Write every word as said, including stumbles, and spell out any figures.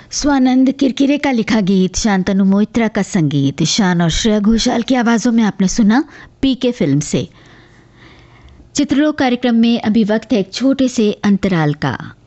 स्वानंद किरकिरे का लिखा गीत, शांतनु मोइत्रा का संगीत, ईशान और श्रेया घोषाल की आवाज़ों में आपने सुना पीके फिल्म से। चित्रलोक कार्यक्रम में अभी वक्त है एक छोटे से अंतराल का।